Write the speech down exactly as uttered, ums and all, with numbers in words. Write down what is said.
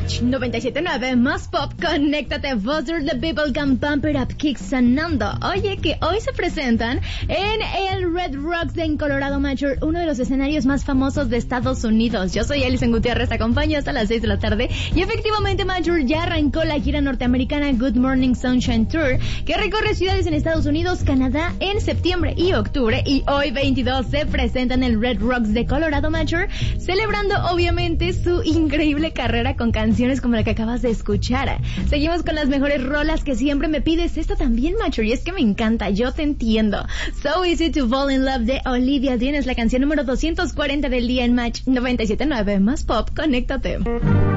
Match noventa y siete punto nueve más pop, conéctate. Buster the Bubblegum Bump It Up Kick sonando. Oye, que hoy se presentan en el Red Rocks en Colorado Major, uno de los escenarios más famosos de Estados Unidos. Yo soy Alison Gutiérrez, te acompaño hasta las seis de la tarde. Y efectivamente Major ya arrancó la gira norteamericana Good Morning Sunshine Tour, que recorre ciudades en Estados Unidos, Canadá en septiembre y octubre. Y hoy veintidós se presenta en el Red Rocks de Colorado Major, celebrando obviamente su increíble carrera con canciones como la que acabas de escuchar. Seguimos con las mejores rolas que siempre me pides. Esta también, Major, y es que me encanta, yo te entiendo. So Easy to Fall in Love de Olivia Dean es la canción número doscientos cuarenta del día en Match noventa y siete punto nueve más pop, conéctate.